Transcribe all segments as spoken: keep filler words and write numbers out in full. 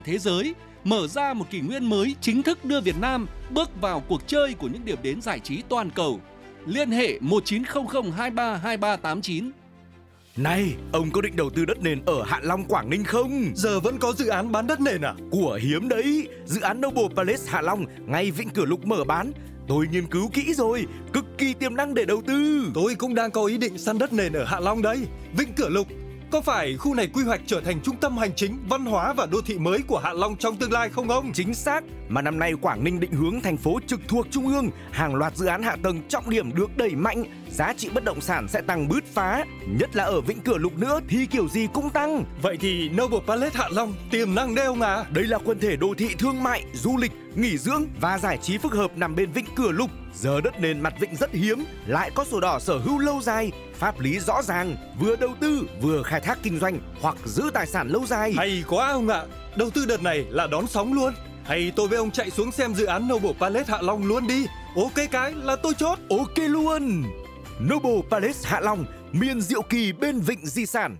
thế giới, mở ra một kỷ nguyên mới chính thức đưa Việt Nam bước vào cuộc chơi của những điểm đến giải trí toàn cầu. Liên hệ một chín không không hai ba hai ba tám chín. Này, ông có định đầu tư đất nền ở Hạ Long, Quảng Ninh không? Giờ vẫn có dự án bán đất nền à? Của hiếm đấy, dự án Noble Palace Hạ Long ngay Vĩnh Cửa Lục mở bán. Tôi nghiên cứu kỹ rồi, cực kỳ tiềm năng để đầu tư. Tôi cũng đang có ý định săn đất nền ở Hạ Long đấy. Vĩnh Cửa Lục, có phải khu này quy hoạch trở thành trung tâm hành chính, văn hóa và đô thị mới của Hạ Long trong tương lai không ông? Chính xác, mà năm nay Quảng Ninh định hướng thành phố trực thuộc Trung ương, hàng loạt dự án hạ tầng trọng điểm được đẩy mạnh, giá trị bất động sản sẽ tăng bứt phá, nhất là ở Vĩnh Cửa Lục nữa thì kiểu gì cũng tăng. Vậy thì Noble Palace Hạ Long tiềm năng đấy ông à? Đây là quần thể đô thị thương mại, du lịch, nghỉ dưỡng và giải trí phức hợp nằm bên Vĩnh Cửa Lục. Giờ đất nền mặt vịnh rất hiếm, lại có sổ đỏ sở hữu lâu dài, pháp lý rõ ràng, vừa đầu tư vừa khai thác kinh doanh hoặc giữ tài sản lâu dài. Hay quá ông ạ, đầu tư đợt này là đón sóng luôn. Hay tôi với ông chạy xuống xem dự án Noble Palace Hạ Long luôn đi. Ok cái là tôi chốt. Ok luôn. Noble Palace Hạ Long, miền diệu kỳ bên vịnh di sản.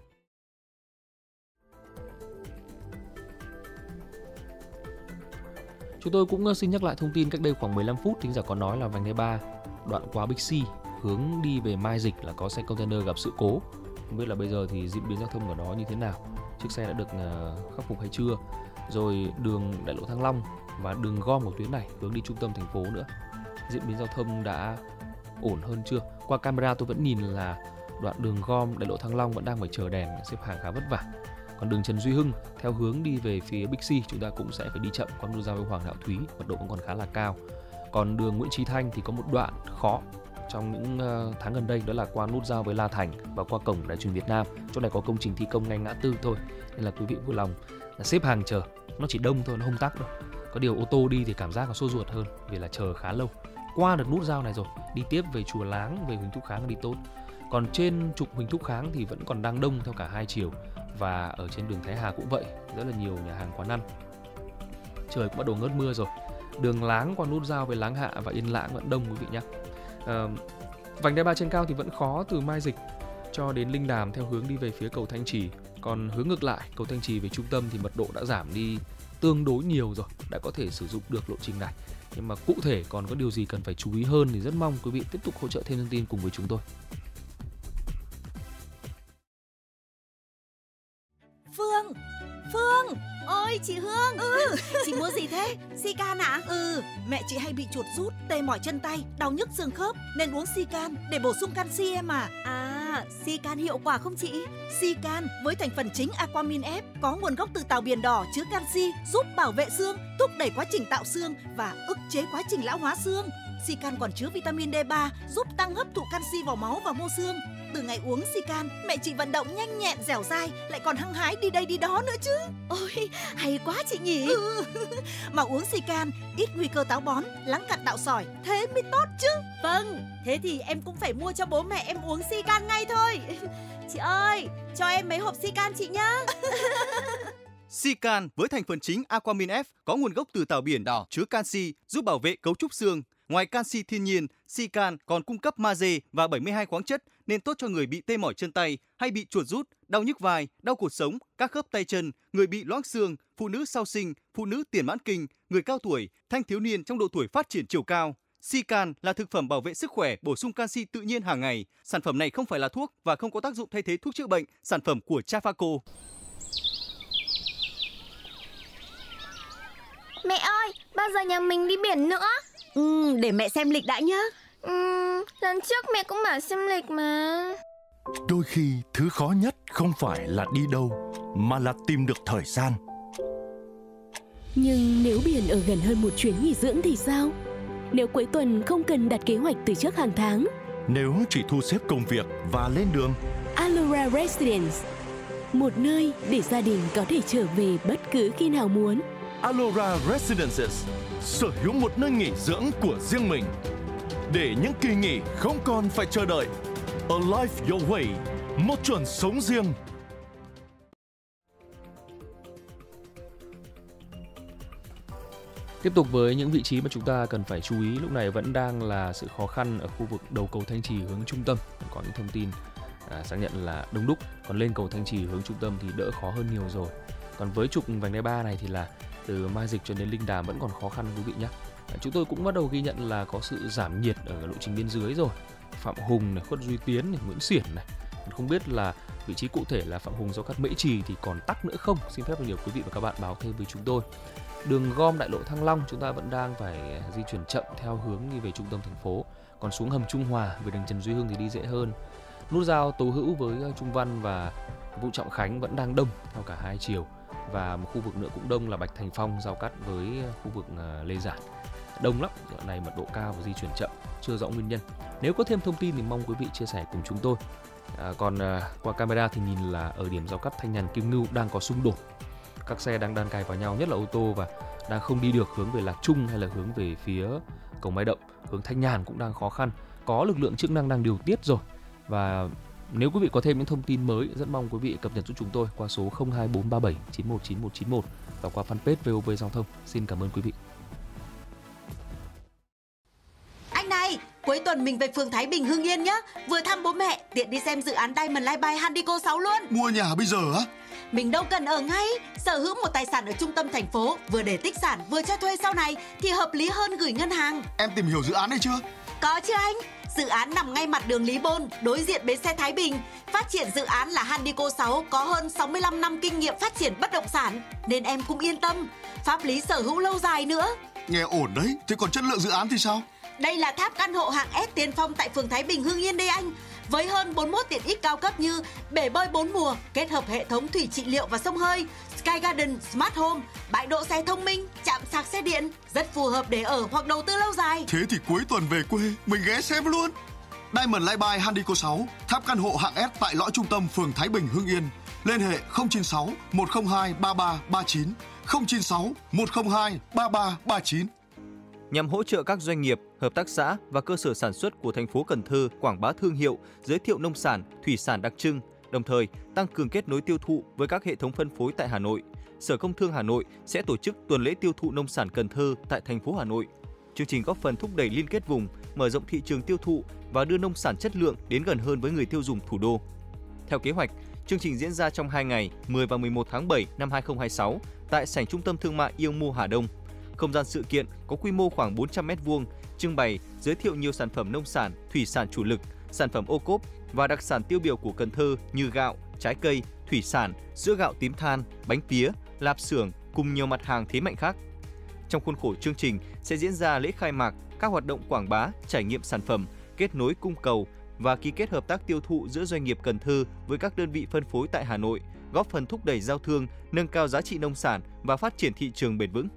Chúng tôi cũng xin nhắc lại thông tin cách đây khoảng mười lăm phút, thính giả có nói là vành đai ba đoạn qua Bixi hướng đi về Mai Dịch là có xe container gặp sự cố. Không biết là bây giờ thì diễn biến giao thông ở đó như thế nào, chiếc xe đã được uh, khắc phục hay chưa. Rồi đường đại lộ Thăng Long và đường gom của tuyến này hướng đi trung tâm thành phố nữa, diễn biến giao thông đã ổn hơn chưa? Qua camera tôi vẫn nhìn là đoạn đường gom đại lộ Thăng Long vẫn đang phải chờ đèn, xếp hàng khá vất vả. Còn đường Trần Duy Hưng theo hướng đi về phía Bixi chúng ta cũng sẽ phải đi chậm, con nút giao với Hoàng Đạo Thúy mật độ vẫn còn khá là cao. Còn đường Nguyễn Chí Thanh thì có một đoạn khó trong những uh, tháng gần đây, đó là qua nút giao với La Thành và qua cổng Đài truyền Việt Nam. Chỗ này có công trình thi công ngay ngã tư thôi, nên là quý vị vui lòng là xếp hàng chờ, nó chỉ đông thôi, nó không tắc đâu. Có điều ô tô đi thì cảm giác nó sốt ruột hơn vì là chờ khá lâu. Qua được nút giao này rồi, đi tiếp về Chùa Láng, về Huỳnh Thúc Kháng đi tốt. Còn trên trục Huỳnh Thúc Kháng thì vẫn còn đang đông theo cả hai chiều, và ở trên đường Thái Hà cũng vậy, rất là nhiều nhà hàng quán ăn. Trời cũng bắt đầu ngớt mưa rồi. Đường Láng qua nút giao với Láng Hạ và Yên Lãng vẫn đông quý vị nhé. À, vành đai ba trên cao thì vẫn khó từ Mai Dịch cho đến Linh Đàm theo hướng đi về phía cầu Thanh Trì. Còn hướng ngược lại, cầu Thanh Trì về trung tâm thì mật độ đã giảm đi tương đối nhiều rồi, đã có thể sử dụng được lộ trình này. Nhưng mà cụ thể còn có điều gì cần phải chú ý hơn thì rất mong quý vị tiếp tục hỗ trợ thêm thông tin cùng với chúng tôi. Phương, Phương, ôi chị Hương. Ừ, chị mua gì thế? Sican ạ? À? Ừ, mẹ chị hay bị chuột rút, tê mỏi chân tay, đau nhức xương khớp nên uống Sican để bổ sung canxi em à. À, Sican hiệu quả không chị? Sican với thành phần chính Aquamin F có nguồn gốc từ tảo biển đỏ, chứa canxi, giúp bảo vệ xương, thúc đẩy quá trình tạo xương và ức chế quá trình lão hóa xương. Sican còn chứa vitamin D ba, giúp tăng hấp thụ canxi vào máu và mô xương. Từ ngày uống Sican, mẹ chị vận động nhanh nhẹn, dẻo dai, lại còn hăng hái đi đây đi đó nữa chứ. Ôi, hay quá chị nhỉ. Ừ. Mà uống Sican ít nguy cơ táo bón, lắng cặn tạo sỏi, thế mới tốt chứ. Vâng, thế thì em cũng phải mua cho bố mẹ em uống Sican ngay thôi. Chị ơi, cho em mấy hộp Sican chị nhá. Sican với thành phần chính Aquamin F có nguồn gốc từ tảo biển đỏ, chứa canxi, giúp bảo vệ cấu trúc xương. Ngoài canxi thiên nhiên, Sican còn cung cấp magie và bảy mươi hai khoáng chất nên tốt cho người bị tê mỏi chân tay hay bị chuột rút, đau nhức vai, đau cột sống, các khớp tay chân, người bị loãng xương, phụ nữ sau sinh, phụ nữ tiền mãn kinh, người cao tuổi, thanh thiếu niên trong độ tuổi phát triển chiều cao. Sican là thực phẩm bảo vệ sức khỏe, bổ sung canxi tự nhiên hàng ngày. Sản phẩm này không phải là thuốc và không có tác dụng thay thế thuốc chữa bệnh. Sản phẩm của Trafaco. Mẹ ơi, bao giờ nhà mình đi biển nữa? Ừ, để mẹ xem lịch đã nhá. Ừ, lần trước mẹ cũng bảo xem lịch mà. Đôi khi thứ khó nhất không phải là đi đâu, mà là tìm được thời gian. Nhưng nếu biển ở gần hơn một chuyến nghỉ dưỡng thì sao? Nếu cuối tuần không cần đặt kế hoạch từ trước hàng tháng? Nếu chỉ thu xếp công việc và lên đường? Allura Residence, một nơi để gia đình có thể trở về bất cứ khi nào muốn. Allura Residences, sở hữu một nơi nghỉ dưỡng của riêng mình, để những kỳ nghỉ không còn phải chờ đợi. A Life Your Way, một chuẩn sống riêng. Tiếp tục với những vị trí mà chúng ta cần phải chú ý lúc này vẫn đang là sự khó khăn ở khu vực đầu cầu Thanh Trì hướng trung tâm. Có những thông tin à, xác nhận là đông đúc, còn lên cầu Thanh Trì hướng trung tâm thì đỡ khó hơn nhiều rồi. Còn với trục vành đai ba này thì là từ Mai Dịch cho đến Linh Đàm vẫn còn khó khăn quý vị nhé. Chúng tôi cũng bắt đầu ghi nhận là có sự giảm nhiệt ở lộ trình bên dưới rồi. Phạm Hùng này, Khuất Duy Tiến này, Nguyễn Xiển này. Không biết là vị trí cụ thể là Phạm Hùng Giao Cát Mễ Trì thì còn tắc nữa không? Xin phép nhiều quý vị và các bạn báo thêm với chúng tôi. Đường gom đại lộ Thăng Long chúng ta vẫn đang phải di chuyển chậm theo hướng đi về trung tâm thành phố. Còn xuống hầm Trung Hòa về đường Trần Duy Hưng thì đi dễ hơn. Nút giao Tố Hữu với Trung Văn và Vũ Trọng Khánh vẫn đang đông theo cả hai chiều. Và một khu vực nữa cũng đông là Bạch Thành Phong giao cắt với khu vực Lê Giản. Đông lắm, đoạn này mật độ cao và di chuyển chậm, chưa rõ nguyên nhân. Nếu có thêm thông tin thì mong quý vị chia sẻ cùng chúng tôi. À, còn à, qua camera thì nhìn là ở điểm giao cắt Thanh Nhàn Kim Ngưu đang có xung đột. Các xe đang đan cài vào nhau, nhất là ô tô, và đang không đi được hướng về Lạc Trung hay là hướng về phía cầu Mai Động. Hướng Thanh Nhàn cũng đang khó khăn. Có lực lượng chức năng đang điều tiết rồi. Và nếu quý vị có thêm những thông tin mới, rất mong quý vị cập nhật giúp chúng tôi qua số không hai bốn ba bảy chín một chín một chín một và qua fanpage vê o vê Giao thông. Xin cảm ơn quý vị. Anh này, cuối tuần mình về phường Thái Bình, Hưng Yên nhá. Vừa thăm bố mẹ, tiện đi xem dự án Diamond Life by Handico sáu luôn. Mua nhà bây giờ á? Mình đâu cần ở ngay. Sở hữu một tài sản ở trung tâm thành phố, vừa để tích sản vừa cho thuê sau này thì hợp lý hơn gửi ngân hàng. Em tìm hiểu dự án này chưa? Có chứ anh. Dự án nằm ngay mặt đường Lý Bôn, đối diện bến xe Thái Bình. Phát triển dự án là Handico sáu có hơn sáu mươi lăm năm kinh nghiệm phát triển bất động sản, nên em cũng yên tâm. Pháp lý sở hữu lâu dài nữa. Nghe ổn đấy, thế còn chất lượng dự án thì sao? Đây là tháp căn hộ hạng S tiên phong tại phường Thái Bình, Hưng Yên đây anh. Với hơn bốn mươi mốt tiện ích cao cấp như bể bơi bốn mùa, kết hợp hệ thống thủy trị liệu và xông hơi, Sky Garden, Smart Home, bãi đỗ xe thông minh, trạm sạc xe điện, rất phù hợp để ở hoặc đầu tư lâu dài. Thế thì cuối tuần về quê, mình ghé xem luôn. Diamond Life by Handico sáu, tháp căn hộ hạng S tại lõi trung tâm phường Thái Bình, Hưng Yên. Liên hệ không chín sáu một không hai ba ba ba chín, không chín sáu một không hai ba ba ba chín. Nhằm hỗ trợ các doanh nghiệp, hợp tác xã và cơ sở sản xuất của thành phố Cần Thơ quảng bá thương hiệu, giới thiệu nông sản, thủy sản đặc trưng, đồng thời tăng cường kết nối tiêu thụ với các hệ thống phân phối tại Hà Nội, Sở Công Thương Hà Nội sẽ tổ chức tuần lễ tiêu thụ nông sản Cần Thơ tại thành phố Hà Nội. Chương trình góp phần thúc đẩy liên kết vùng, mở rộng thị trường tiêu thụ và đưa nông sản chất lượng đến gần hơn với người tiêu dùng thủ đô. Theo kế hoạch, chương trình diễn ra trong hai ngày mười và mười một tháng bảy năm hai không hai sáu tại sảnh trung tâm thương mại Yêu Mua Hà Đông. Không gian sự kiện có quy mô khoảng bốn trăm mét vuông, trưng bày, giới thiệu nhiều sản phẩm nông sản, thủy sản chủ lực, sản phẩm ô cốp và đặc sản tiêu biểu của Cần Thơ như gạo, trái cây, thủy sản, sữa gạo tím than, bánh pía, lạp xưởng cùng nhiều mặt hàng thế mạnh khác. Trong khuôn khổ chương trình sẽ diễn ra lễ khai mạc, các hoạt động quảng bá, trải nghiệm sản phẩm, kết nối cung cầu và ký kết hợp tác tiêu thụ giữa doanh nghiệp Cần Thơ với các đơn vị phân phối tại Hà Nội, góp phần thúc đẩy giao thương, nâng cao giá trị nông sản và phát triển thị trường bền vững.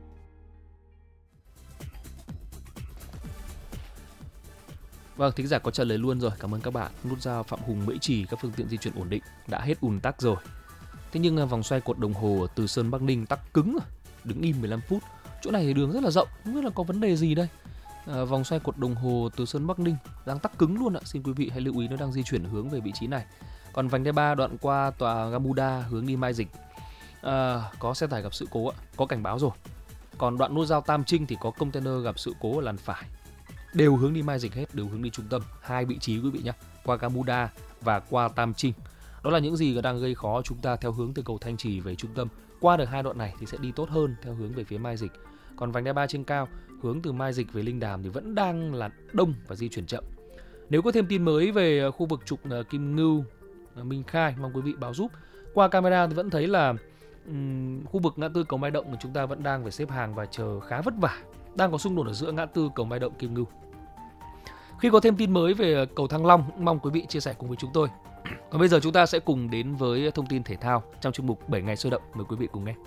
Vâng, thính giả có trả lời luôn rồi, cảm ơn các bạn. Nút giao Phạm Hùng Mễ Trì các phương tiện di chuyển ổn định, đã hết ùn tắc rồi. Thế nhưng vòng xoay cột đồng hồ Từ Sơn Bắc Ninh tắc cứng rồi, đứng im mười lăm phút. Chỗ này thì đường rất là rộng, không biết là có vấn đề gì đây. À, vòng xoay cột đồng hồ Từ Sơn Bắc Ninh đang tắc cứng luôn ạ. Xin quý vị hãy lưu ý, nó đang di chuyển hướng về vị trí này. Còn vành đai ba đoạn qua tòa Gamuda hướng đi Mai Dịch, à, có xe tải gặp sự cố ạ, có cảnh báo rồi. Còn đoạn nút giao Tam Trinh thì có container gặp sự cố ở làn phải. Đều hướng đi Mai Dịch hết, đều hướng đi trung tâm. Hai vị trí quý vị nhé, qua Gamuda và qua Tam Trinh. Đó là những gì đang gây khó chúng ta theo hướng từ cầu Thanh Trì về trung tâm. Qua được hai đoạn này thì sẽ đi tốt hơn theo hướng về phía Mai Dịch. Còn vành đai ba trên cao hướng từ Mai Dịch về Linh Đàm thì vẫn đang là đông và di chuyển chậm. Nếu có thêm tin mới về khu vực trục Kim Ngưu, Minh Khai, mong quý vị báo giúp. Qua camera thì vẫn thấy là um, khu vực ngã tư cầu Mai Động mà chúng ta vẫn đang phải xếp hàng và chờ khá vất vả. Đang có xung đột ở giữa ngã tư cầu Mai Động Kim Ngưu. Khi có thêm tin mới về cầu Thăng Long, mong quý vị chia sẻ cùng với chúng tôi. Còn bây giờ chúng ta sẽ cùng đến với thông tin thể thao trong chuyên mục bảy ngày sôi động. Mời quý vị cùng nghe.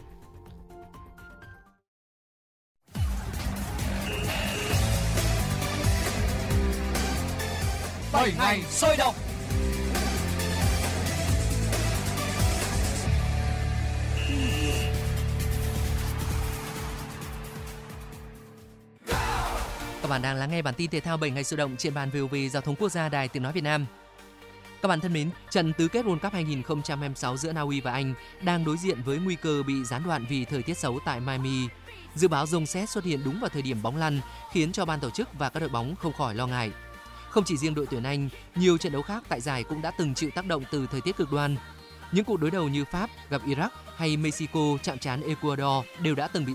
bảy ngày sôi động. Các bạn đang lắng nghe bản tin thể thao bảy ngày sôi động trên ban vê o vê Giao thông Quốc gia Đài Tiếng nói Việt Nam. Các bạn thân mến, trận tứ kết World Cup hai không hai sáu giữa Na Uy và Anh đang đối diện với nguy cơ bị gián đoạn vì thời tiết xấu tại Miami. Dự báo rông sét xuất hiện đúng vào thời điểm bóng lăn khiến cho ban tổ chức và các đội bóng không khỏi lo ngại. Không chỉ riêng đội tuyển Anh, nhiều trận đấu khác tại giải cũng đã từng chịu tác động từ thời tiết cực đoan. Những cuộc đối đầu như Pháp gặp Iraq hay Mexico chạm trán Ecuador đều đã từng bị